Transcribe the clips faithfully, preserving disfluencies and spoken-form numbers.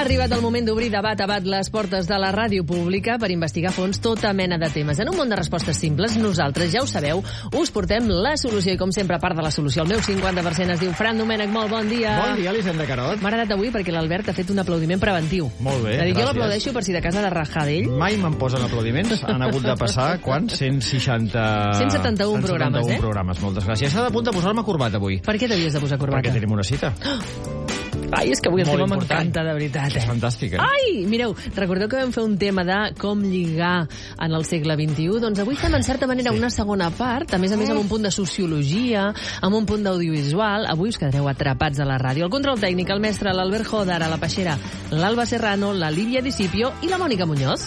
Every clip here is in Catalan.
arribat el moment d'obrir de bat a bat les portes de la ràdio pública per investigar a fons tota mena de temes. En un món de respostes simples, nosaltres, ja ho sabeu, us portem la solució i, com sempre, a part de la solució, el meu cinquanta per cent es diu Fran Domènech. Molt bon dia. Bon dia, Elisenda Carot. M'ha agradat avui perquè l'Albert ha fet un aplaudiment preventiu. Molt bé, gràcies. Jo gràcies. l'aplaudeixo per si de casa de rajar d'ell. Mai me'n posen aplaudiments. Han hagut de passar, quan? cent seixanta... cent setanta-un programes, eh? programes. Moltes gràcies. Estava a punt de posar-me corbat avui. Per què t'havies de posar corbata? Perquè tenim una cita. Ai, és que avui el Molt tema important. m'encanta, de veritat. És fantàstic, eh? Ai, mireu, recordeu que vam fer un tema de com lligar en el segle vint-i-u? Doncs avui fem, en certa manera, una segona part, a més a més amb un punt de sociologia, amb un punt d'audiovisual. Avui us quedareu atrapats a la ràdio. El control tècnic, el mestre, l'Albert Joder, a la Peixera, l'Alba Serrano, la Lídia Discipio i la Mònica Muñoz.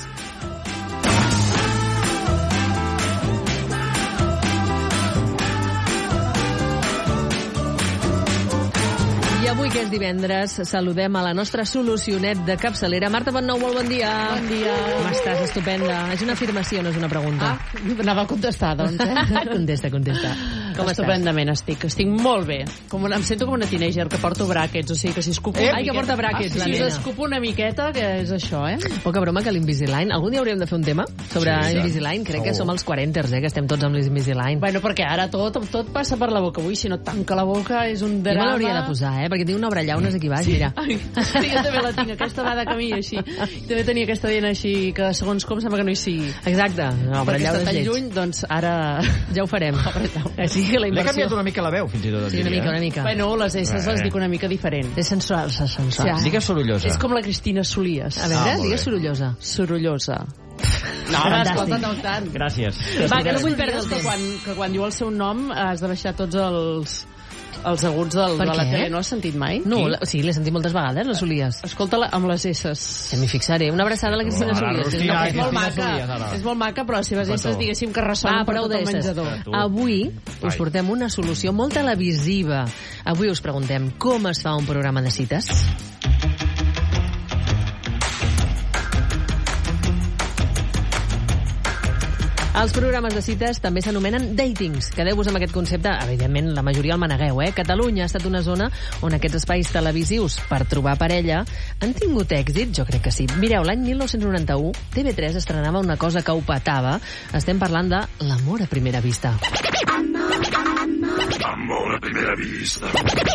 I avui, que és divendres, saludem a la nostra solucionet de capçalera. Marta Bonnou, molt bon dia. Bon dia. Com estàs? Estupenda. És una afirmació, no és una pregunta. Ah, anava a contestar, doncs, eh? contesta, contesta. Com Estupendament estic, estic molt bé. Com una, em sento com una teenager que porto bràquets, o sigui que si escupo Eh? una Ai, que miqueta... porta bràquets, ah, la si nena. us escupo una miqueta, que és això, eh? Poca broma que l'Invisalign... Algun dia hauríem de fer un tema sobre Sí, sí. Invisalign. Crec que Segur. som els quaranters, eh, que estem tots amb l'Invisalign. Bueno, perquè ara tot, tot passa per la boca. Avui, si no tanca la boca, és un Jo me drama. l'hauria de posar, eh, perquè tinc una obra llaunes aquí baix, mira. Ai, sí, jo també la tinc, aquesta va de camí així. També tenia aquesta dient així, que segons com sembla que no hi sigui. Exacte. No, però Perquè allà està tan lleig. lluny, doncs ara... Ja ho farem. Així que la L'he canviat inversió... una mica la veu, fins i tot. Sí, una mica, una mica. Bueno, les S Eh. les dic una mica diferent. És sensual, és sensual. Sí. Digues sorollosa. És com la Cristina Solies. A veure, Ah, molt digues bé. sorollosa. Sorollosa. No, Fantàstic. home, escolta, no tant. Gràcies. Va, que no vull Sorollosa, perdre el que que quan, que quan diu el seu nom has de baixar tots els, els aguts del, Per de la què? tele. No has sentit mai? No, la, sí, l'he sentit moltes vegades, les Solies. Escolta-la amb les S's. Ja m'hi fixaré. Una abraçada a la Cristina Ara, Solies. Rostina, No, És molt Cristina maca, Solies, ara. és molt maca, però les seves Petó. S's, diguéssim, que Va, ressonen per prou tot el d'esses. menjador. Tu. Avui us Ai. portem una solució molt televisiva. Avui us preguntem com es fa un programa de cites. Els programes de cites també s'anomenen datings. Quedeu-vos amb aquest concepte. Evidentment, la majoria el manegueu, eh? Catalunya ha estat una zona on aquests espais televisius per trobar parella han tingut èxit? Jo crec que sí. Mireu, l'any mil nou-cents noranta-u, T V tres estrenava una cosa que ho petava. Estem parlant de l'amor a primera vista. Amor a primera vista.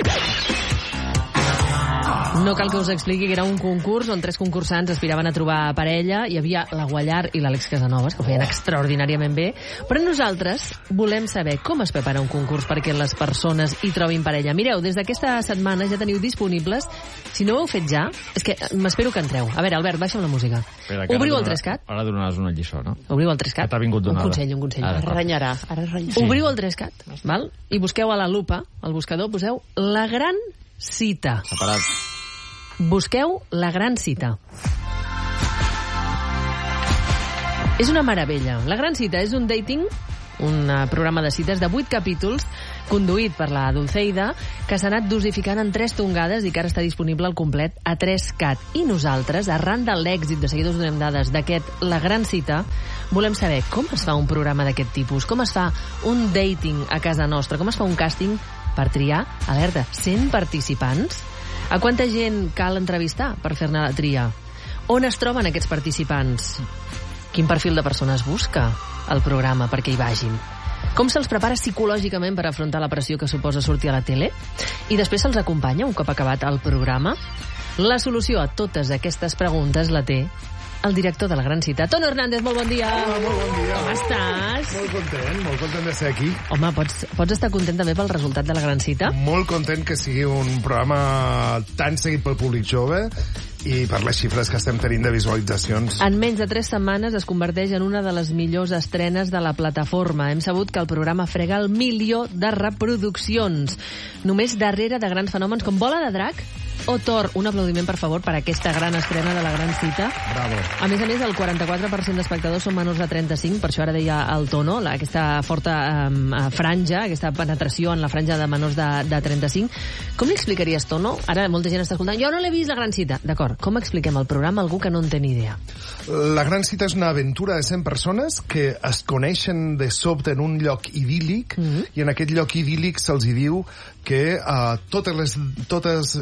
No cal que us expliqui que era un concurs on tres concursants aspiraven a trobar parella. Hi havia la Guallar i l'Àlex Casanovas, que ho feien extraordinàriament bé. Però nosaltres volem saber com es prepara un concurs perquè les persones hi trobin parella. Mireu, des d'aquesta setmana ja teniu disponibles, si no ho heu fet ja, és que m'espero que entreu. A veure, Albert, baixa'm la música. Espera, que ara Obriu el donarà- tres cat. Ara donaràs una lliçó, no? Obriu el tres cat. Que t'ha vingut donada. Un consell, un consell. Ara. Ara renyarà, ara renyarà. Sí. Obriu el tres cat, val? I busqueu a la lupa, al buscador, poseu la gran cita. Separat. Busqueu la gran cita. És una meravella. La gran cita és un dating, un eh, programa de cites de vuit capítols, conduït per la Dulceida, que s'ha anat dosificant en tres tongades i que ara està disponible al complet a tres cat. I nosaltres, arran de l'èxit, de seguida us donem dades, d'aquest La Gran Cita, volem saber com es fa un programa d'aquest tipus, com es fa un dating a casa nostra, com es fa un càsting per triar, alerta, cent participants. A quanta gent cal entrevistar per fer-ne la tria? On es troben aquests participants? Quin perfil de persones busca el programa perquè hi vagin? Com se'ls prepara psicològicament per afrontar la pressió que suposa sortir a la tele? I després se'ls acompanya un cop acabat el programa? La solució a totes aquestes preguntes la té el director de La Gran Cita. Tono Hernández, molt bon dia. Hola, molt bon dia. Com estàs? Molt content, molt content de ser aquí. Home, pots, pots estar content també pel resultat de La Gran Cita? Molt content que sigui un programa tan seguit pel públic jove i per les xifres que estem tenint de visualitzacions. En menys de tres setmanes es converteix en una de les millors estrenes de la plataforma. Hem sabut que el programa frega el milió de reproduccions. Només darrere de grans fenòmens com Bola de Drac o Thor. Un aplaudiment, per favor, per aquesta gran estrena de La Gran Cita. Bravo. A més a més, el quaranta-quatre per cent d'espectadors són menors de trenta-cinc, per això ara deia el Tono, la, aquesta forta um, franja, aquesta penetració en la franja de menors de, de trenta-cinc. Com li explicaries, Tono? Ara molta gent està escoltant. Jo no l'he vist, La Gran Cita. D'acord, com expliquem el programa a algú que no en té ni idea? La Gran Cita és una aventura de cent persones que es coneixen de sobte en un lloc idíl·lic, Mhm. i en aquest lloc idíl·lic se'ls hi diu que uh, totes, les, totes les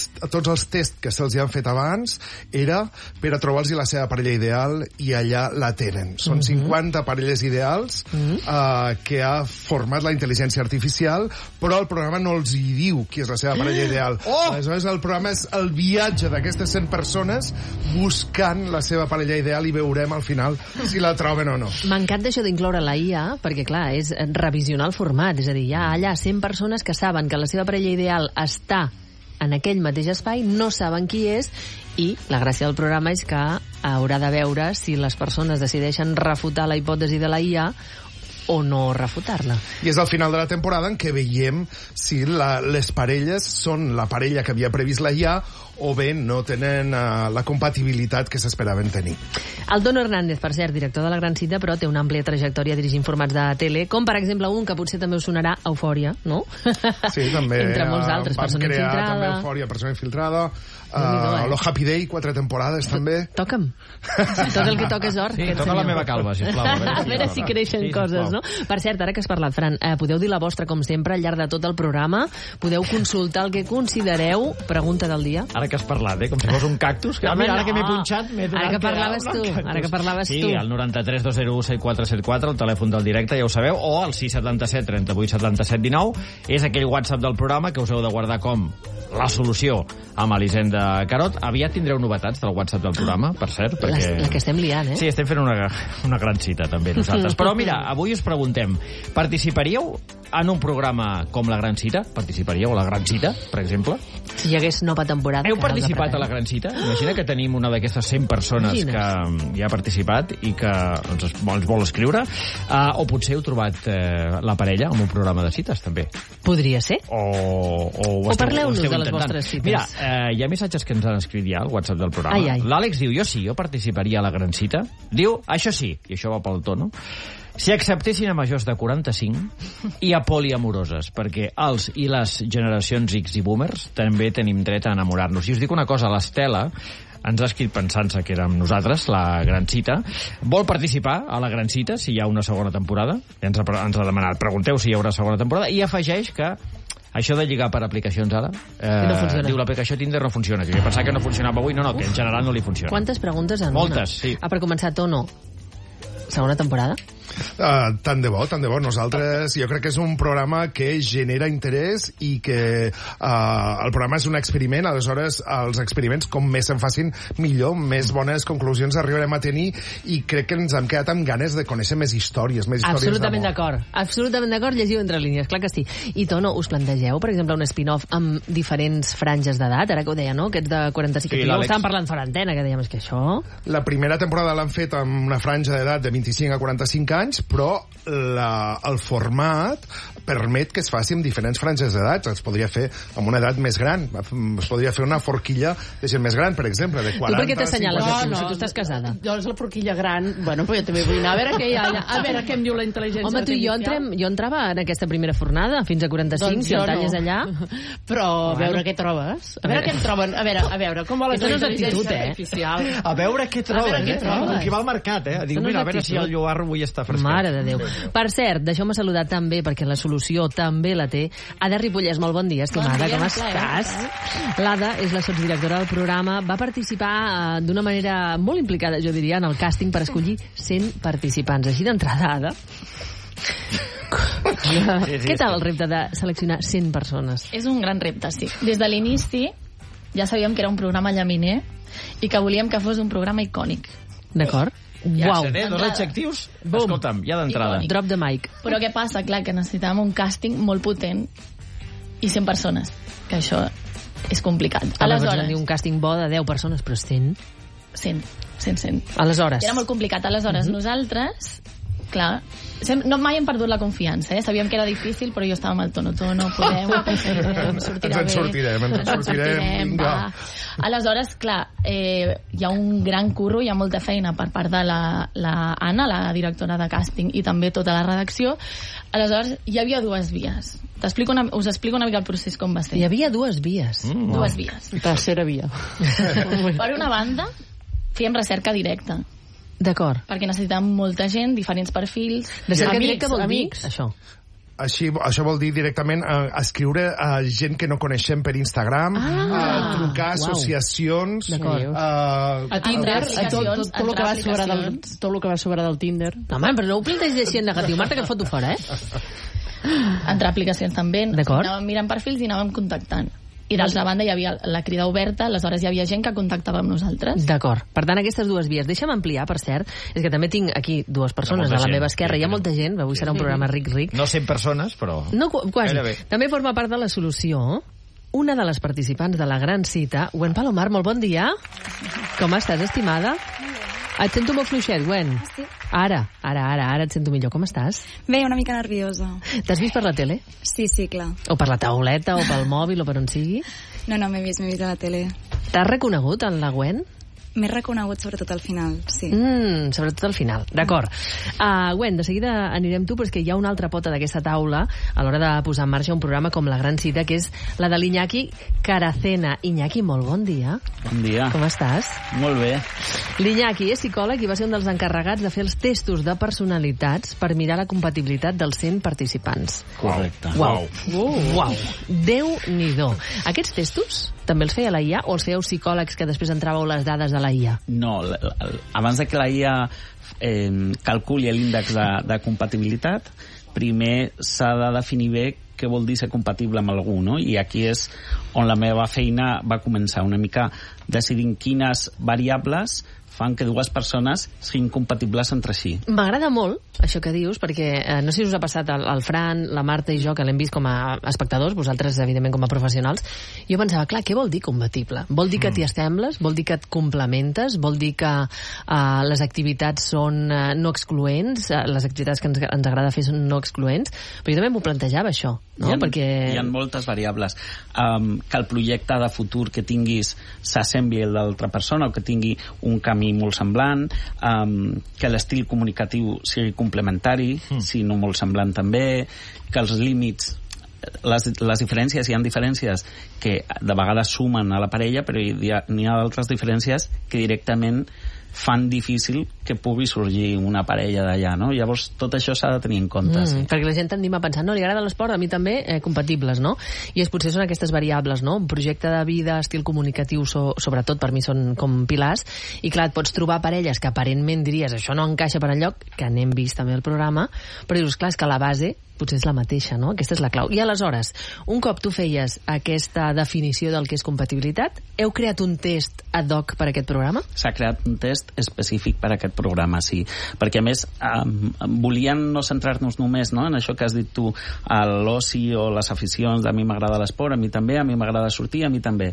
els, tots els tests que se'ls han fet abans era per a trobar-los la seva parella ideal, i allà la tenen. Són mm-hmm. cinquanta parelles ideals mm-hmm. uh, que ha format la intel·ligència artificial, però el programa no els hi diu qui és la seva parella ideal. Oh! Aleshores, el programa és el viatge d'aquestes cent persones buscant la seva parella ideal, i veurem al final si la troben o no. M'encanta això d'incloure la I A, perquè, clar, és revisionar el format. És a dir, hi ha allà cent persones que saben que la seva parella ideal està en aquell mateix espai, no saben qui és, i la gràcia del programa és que haurà de veure si les persones decideixen refutar la hipòtesi de la I A o no refutar-la. I és al final de la temporada en què veiem si la, les parelles són la parella que havia previst la I A o bé no tenen uh, la compatibilitat que s'esperaven tenir. El Tono Hernández, per cert, director de La Gran Cita, però té una àmplia trajectòria dirigint formats de tele, com per exemple un que potser també us sonarà, Eufòria, no? Sí, també. Entre molts altres, Persona Infiltrada. Vam crear també Eufòria, Persona Infiltrada. Uh, eh? Lo Happy Day, quatre temporades, també. Toca'm. Tot el que toca és or. Sí, toca la meva calva, sisplau. A veure, a veure si creixen sí, coses, no? Per cert, ara que has parlat, Fran, eh, podeu dir la vostra, com sempre, al llarg de tot el programa. Podeu consultar el que considereu. Pregunta del dia. Ara que has parlat, eh? Com si fos un cactus. Que, No, mira, no. ara que m'he punxat, m'he donat Ara que parlaves tu, ara que parlaves sí, tu. Sí, el noranta-tres dos zero u set quatre set quatre, el telèfon del directe, ja ho sabeu, o el sis setanta-set trenta-vuit setanta-set dinou, és aquell WhatsApp del programa que us heu de guardar com la solució amb Elisenda Carot. Aviat tindreu novetats del WhatsApp del programa, per cert, perquè... La, la que estem liant, eh? Sí, estem fent una, una gran cita, també, nosaltres. Però mira, avui us preguntem, participaríeu en un programa com La Gran Cita? Participaríeu a La Gran Cita, per exemple? Si hi hagués nova temporada... Heu participat a La Gran Cita? Imagina que tenim una d'aquestes cent persones Imagines. que hi ha participat i que ens, ens vol escriure, uh, o potser heu trobat uh, la parella en un programa de cites, també. Podria ser. O, o, O esteu, parleu-nos esteu de les intentant. vostres cites. Mira, uh, hi ha missatges que ens han escrit ja al WhatsApp del programa. Ai, ai. L'Àlex diu, jo sí, jo participaria a La Gran Cita. Diu, això sí, i això va pel tono, si acceptessin a majors de quaranta-cinc i a poliamoroses, perquè els i les generacions X i boomers també tenim dret a enamorar-nos. I us dic una cosa, l'Estela ens ha escrit pensant-se que érem nosaltres, La Gran Cita. Vol participar a La Gran Cita si hi ha una segona temporada. Ens ha, ens ha demanat, pregunteu si hi haurà segona temporada, i afegeix que això de lligar per aplicacions ara, eh, no funciona. Diu l'aplicació Tinder no funciona, que jo pensava que no funcionava avui, no, no, que en general no li funciona. Quantes preguntes en Moltes, una? sí. Ah, per començar, Tono, segona temporada? Uh, tant de bo, tant de bo. Nosaltres, jo crec que és un programa que genera interès i que uh, el programa és un experiment, aleshores els experiments com més se'n facin millor, més bones conclusions arribarem a tenir, i crec que ens hem quedat amb ganes de conèixer més històries, més històries Absolutament d'amor. d'acord, absolutament d'acord, llegiu entre línies, clar que sí. I Tono, us plantegeu, per exemple, un spin-off amb diferents franges d'edat, ara que ho deia, no? Aquests de quaranta-cinc, Sí, que l'Àlex. estàvem parlant fora antena, que dèiem, és que això... La primera temporada l'han fet amb una franja d'edat de vint-i-cinc a quaranta-cinc anys, però la, el format permet que es faci amb diferents franges d'edat. Es podria fer amb una edat més gran. Es podria fer una forquilla de gent més gran, per exemple, de quaranta... Tu per què t'assenyales? cinquanta... No, no, si tu estàs casada. Jo és la forquilla gran. Bueno, però jo també vull anar a veure què hi ha allà. A veure què em diu la intel·ligència Home, tu i jo, entrem, jo entrava en aquesta primera fornada, fins a quaranta-cinc, Doncs si el jo talles no. allà... Però a veure què trobes. A veure què em troben. A veure, a veure, com volen Aquesta no és la intel·ligència actitud, eh? artificial. A veure què troben, A veure què eh? trobes. Com qui va al mercat, eh? Diu, no és mira, a veure si actitud. el lloarro avui està fresquet. Mare de Déu. Per cert, deixeu-me saludar també, perquè la solució també la té. Ada Ripollès, molt bon dia, estimada, Bon dia, com un plaer. estàs? L'Ada és la sotsdirectora del programa, va participar eh, d'una manera molt implicada, jo diria, en el càsting per escollir cent participants. Així d'entrada, Ada. Sí, sí, Què tal el repte de seleccionar cent persones? És un gran repte, sí. Des de l'inici ja sabíem que era un programa llaminer i que volíem que fos un programa icònic. D'acord? Ja Uau. sé, eh? Dos adjectius? Escolta'm, ja d'entrada. Icònic. Drop the mic. Però què passa? Clar, que necessitàvem un càsting molt potent i cent persones, que això és complicat. Aleshores... Aleshores, un càsting bo de deu persones, però cent. cent, cent, cent. Aleshores. Era molt complicat. Aleshores, Mhm. nosaltres, clar, sem- no mai hem perdut la confiança, eh? Sabíem que era difícil, però jo estava amb el tono, tono, podem, podem, sortirà Ens en bé. sortirem, ens en sortirem, vinga. va. Aleshores, clar, eh, hi ha un gran curro, hi ha molta feina per part de la, la Anna, la directora de càsting, i també tota la redacció. Aleshores, hi havia dues vies. T'explico una, us explico una mica el procés com va ser. Hi havia dues vies. Mm, Dues vies. Tercera via. Per una banda, fèiem recerca directa, D'acord. perquè necessitàvem molta gent, diferents perfils. Recerca Amics, directa vol dir amics. això. Així, això vol dir directament eh, escriure a gent que no coneixem per Instagram, Ah, eh, trucar a uau. associacions... D'acord. Eh, A Tinder, Entrar a tot, tot, tot, el que va entrar sobre del, aplicacions. tot el que va sobre del Tinder. No, home, però no ho plantegis així en negatiu, Marta, que et foto fora, eh? Entre aplicacions també. D'acord. Anàvem mirant perfils i anàvem contactant. I d'altra banda hi havia la crida oberta, aleshores hi havia gent que contactava amb nosaltres. D'acord. Per tant, aquestes dues vies. Deixa'm ampliar, per cert, és que també tinc aquí dues persones molta a la gent, meva esquerra. sí, Hi ha sí. molta gent, avui serà un programa ric-ric. No cent persones, però... No, qu- quasi. Gairebé. També forma part de la solució una de les participants de la gran cita, Gwen Palomar, molt bon dia. Com estàs, estimada? Et sento molt fluixet, Gwen. Sí. Ara, ara, ara, ara et sento millor. Com estàs? Bé, una mica nerviosa. T'has vist per la tele? Sí, sí, clar. O per la tauleta, o pel mòbil, o per on sigui? No, no, m'he vist, m'he vist a la tele. T'has reconegut en la Gwen? M'he reconegut sobretot al final, sí. Mm, sobretot al final, d'acord. Uh, Gwen, de seguida anirem tu, però és que hi ha una altra pota d'aquesta taula a l'hora de posar en marxa un programa com La Gran Cita, que és la de l'Iñaki Caracena. Iñaki, molt bon dia. Bon dia. Com estàs? Molt bé. L'Iñaki és psicòleg i va ser un dels encarregats de fer els testos de personalitats per mirar la compatibilitat dels cent participants. Correcte. Uau. Uh. Uau. Déu-n'hi-do. Aquests testos també els feia la I A o els fèieu psicòlegs que després entràveu les dades de la I A? No, l- l- abans de que la I A eh, calculi l'índex de, de compatibilitat, primer s'ha de definir bé què vol dir ser compatible amb algú, no? I aquí és on la meva feina va començar, una mica decidint quines variables fan que dues persones siguin compatibles entre si. M'agrada molt això que dius, perquè eh, no sé si us ha passat al, al Fran, la Marta i jo, que l'hem vist com a espectadors, vosaltres, evidentment, com a professionals. Jo pensava, clar, què vol dir compatible? Vol dir que t'hi assembles? Vol dir que et complementes? Vol dir que eh, les activitats són eh, no excloents? Eh, les activitats que ens, ens agrada fer són no excloents? Però jo també m'ho plantejava, això, no? Hi ha, perquè... hi ha moltes variables. Um, que el projecte de futur que tinguis s'assembli al d'altra persona o que tingui un camí molt semblant, um, que l'estil comunicatiu sigui complementari, mm. si no molt semblant també, que els límits, les, les diferències, hi ha diferències que de vegades sumen a la parella, però hi ha, n'hi ha d'altres diferències que directament fan difícil que pugui sorgir una parella d'allà, no? Llavors, tot això s'ha de tenir en compte. Mm, sí. perquè la gent tendim a pensar, no, li agrada l'esport, a mi també, eh, compatibles, no? I és, potser són aquestes variables, no? Un projecte de vida, estil comunicatiu, so, sobretot per mi són com pilars, i clar, et pots trobar parelles que aparentment diries, això no encaixa per enlloc, que n'hem vist també al programa, però dius, clar, és que la base potser és la mateixa, no? Aquesta és la clau. I aleshores, un cop tu feies aquesta definició del que és compatibilitat, heu creat un test ad hoc per a aquest programa? S'ha creat un test específic per a aquest programa, sí. Perquè, a més, um, volien no centrar-nos només, no?, en això que has dit tu, a l'oci o les aficions, a mi m'agrada l'esport, a mi també, a mi m'agrada sortir, a mi també.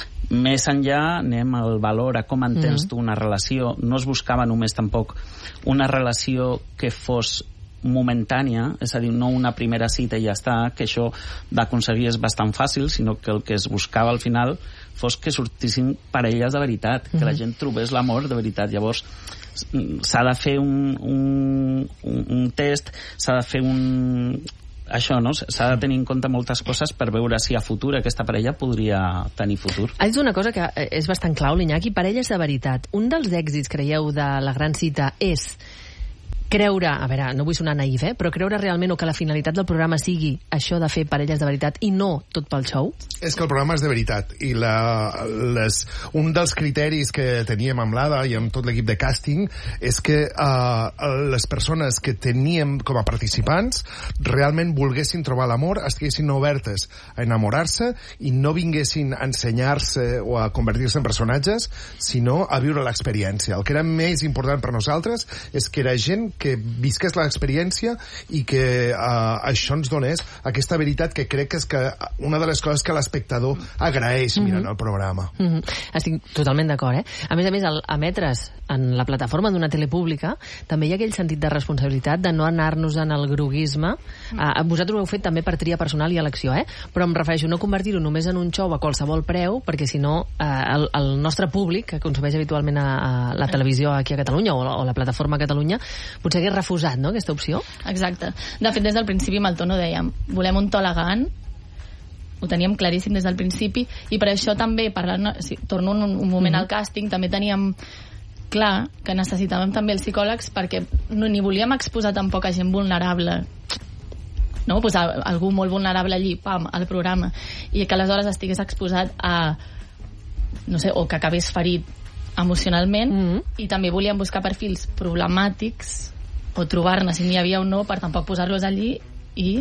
Més enllà, anem al valor, a com entens mm-hmm. tu una relació. No es buscava només tampoc una relació que fos momentània, és a dir, no una primera cita i ja està, que això d'aconseguir és bastant fàcil, sinó que el que es buscava al final fos que sortissin parelles de veritat, que mm-hmm. la gent trobés l'amor de veritat. Llavors s'ha de fer un, un, un, un test, s'ha de fer un... això, no? S'ha de tenir en compte moltes coses per veure si a futur aquesta parella podria tenir futur. Has dit una cosa que és bastant clau, l'Iñaki, parelles de veritat. Un dels èxits, creieu, de La Gran Cita és creure, a veure, no vull sonar naïf, eh, però creure realment o que la finalitat del programa sigui això de fer parelles de veritat i no tot pel show? És que el programa és de veritat i la, les, un dels criteris que teníem amb l'Ada i amb tot l'equip de càsting és que uh, les persones que teníem com a participants realment volguessin trobar l'amor, estiguessin obertes a enamorar-se i no vinguessin a ensenyar-se o a convertir-se en personatges, sinó a viure l'experiència. El que era més important per nosaltres és que era gent que visqués l'experiència i que uh, això ens donés aquesta veritat que crec que és que una de les coses que l'espectador agraeix mirant mm-hmm. el programa. Mm-hmm. Estic totalment d'acord, eh? A més a més, al emetre's en la plataforma d'una tele pública, també hi ha aquell sentit de responsabilitat de no anar-nos en el groguisme. Uh, vosaltres ho heu fet també per tria personal i elecció, eh? Però em refereixo a no convertir-ho només en un show a qualsevol preu, perquè si no, uh, el, el nostre públic, que consumeix habitualment a, a la televisió aquí a Catalunya o la, o la plataforma a Catalunya, potser hagués refusat, no?, aquesta opció. Exacte. De fet, des del principi amb el Tono dèiem, volem un to elegant, ho teníem claríssim des del principi, i per això també, parlant, si torno un, un moment mm-hmm. al càsting, també teníem clar que necessitàvem també els psicòlegs perquè no, ni volíem exposar tampoc a gent vulnerable no? Pues a, algú molt vulnerable allí, pam, al programa, i que aleshores estigués exposat a, no sé, o que acabés ferit emocionalment, mm-hmm. i també volíem buscar perfils problemàtics o trobar-ne si n'hi havia o no, per tampoc posar-los allí i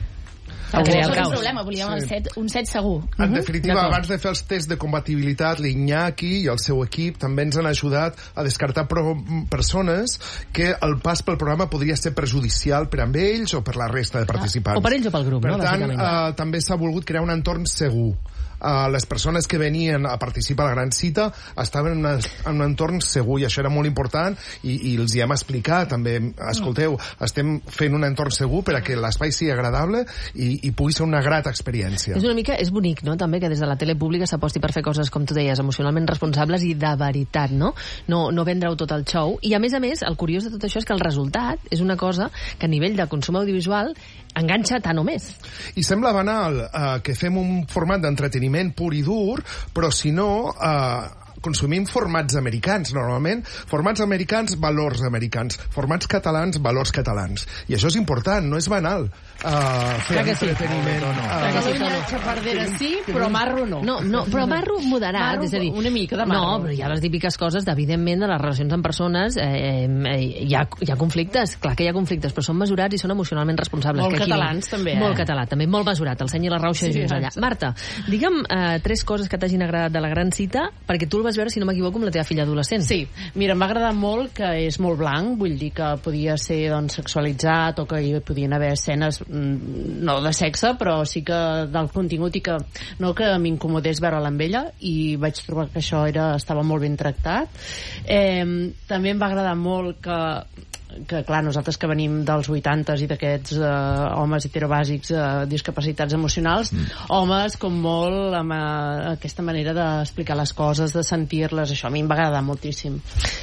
A crear el caos. Problema, volíem sí. el set, un set segur. En definitiva, abans de fer els tests de compatibilitat, l'Iñaki i el seu equip també ens han ajudat a descartar pro persones que el pas pel programa podria ser perjudicial per a ells o per la resta de participants. Ah, o per ells o pel grup, per no? Per tant, eh, també s'ha volgut crear un entorn segur. Uh, les persones que venien a participar a la gran cita estaven en, una, en un entorn segur, i això era molt important, i, i els hi hem explicat també, escolteu, estem fent un entorn segur per a que l'espai sigui agradable i, i pugui ser una grata experiència. És una mica, és bonic, no?, també, que des de la tele pública s'aposti per fer coses, com tu deies, emocionalment responsables i de veritat, no? No, no vendre-ho tot el show. I a més a més, el curiós de tot això és que el resultat és una cosa que a nivell de consum audiovisual enganxa tant o més. I sembla banal eh, que fem un format d'entreteniment pur i dur, però si no eh, consumim formats americans, normalment. Formats americans, valors americans. Formats catalans, valors catalans. I això és important, no és banal. Uh, fer entreteniment. No, no. Uh, Catalunya xapardera sí, però marro no. No, no, però marro moderat. Marro, és a dir, una mica de marro. No, però hi ha les típiques coses, evidentment, de les relacions amb persones. Eh, eh, hi, ha, hi ha conflictes, clar que hi ha conflictes, però són mesurats i són emocionalment responsables. Molt que aquí, catalans, també, eh? Molt català, també, molt mesurat. El seny i la rauxa sí, junts allà. Marta, digue'm eh, tres coses que t'hagin agradat de la gran cita, perquè tu el vas veure, si no m'equivoco, amb la teva filla adolescent. Sí, mira, m'ha agradat molt que és molt blanc, vull dir que podia ser doncs, sexualitzat o que hi podien haver escenes no de sexe, però sí que del contingut i que no que m'incomodés veure-la amb ella, i vaig trobar que això era, estava molt ben tractat. Eh, també em va agradar molt que que clar, nosaltres que venim dels vuitantes i d'aquests eh, homes heterobàsics eh, discapacitats emocionals, mm. homes com molt amb eh, aquesta manera d'explicar les coses, de sentir-les, això a mi em va agradar moltíssim.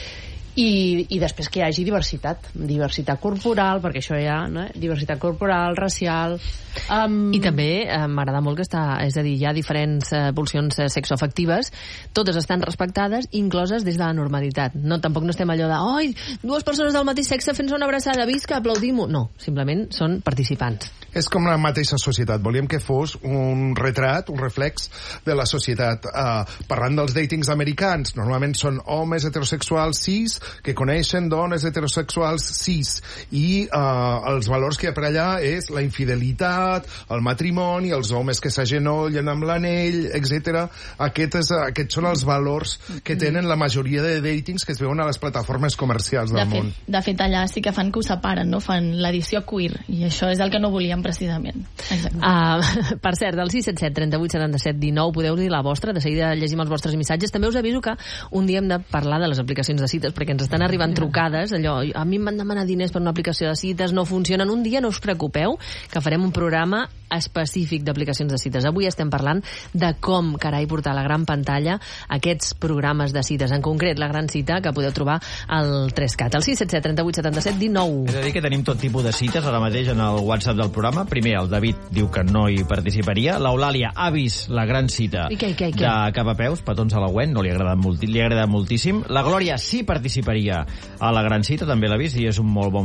I, i després que hi hagi diversitat, diversitat corporal, perquè això hi ha, no? Diversitat corporal, racial. Um... I també eh, m'agrada molt que està, és a dir, hi ha diferents eh, pulsions eh, sexoafectives, totes estan respectades, incloses des de la normalitat. No, tampoc no estem allò de, oi, dues persones del mateix sexe fent-se una abraçada, visca, aplaudim-ho. No, simplement són participants. És com la mateixa societat. Volíem que fos un retrat, un reflex de la societat. Uh, parlant dels datings americans, normalment són homes heterosexuals cis que coneixen dones heterosexuals cis, i uh, els valors que hi ha per allà és la infidelitat, el matrimoni, els homes que s'agenollen amb l'anell, etcètera. Aquests, aquests són els valors que tenen la majoria de datings que es veuen a les plataformes comercials del de fet, món. De fet, allà sí que fan que ho separen, no? Fan l'edició queer, i això és el que no volíem precisament. Uh, per cert, del sis set set, trenta-vuit, setanta-set, dinou podeu dir la vostra, de seguida llegim els vostres missatges. També us aviso que un dia hem de parlar de les aplicacions de cites, perquè ens estan arribant trucades, allò, a mi em van demanar diners per una aplicació de cites, no funcionen. Un dia no us preocupeu, que farem un programa específic d'aplicacions de cites. Avui estem parlant de com, carai, portar a la gran pantalla aquests programes de cites, en concret la gran cita, que podeu trobar al tres cat, al sis set set, trenta-vuit, setanta-set, dinou. És a dir, que tenim tot tipus de cites ara mateix en el WhatsApp del programa. Primer, el David diu que no hi participaria. L'Eulàlia ha vist la gran cita I què, i què, i què? de Cap a Peus, petons a la Gwen, no li ha agradat, molt, li ha agradat moltíssim. La Glòria sí participaria a la gran cita, també l'ha vist, i és un molt bon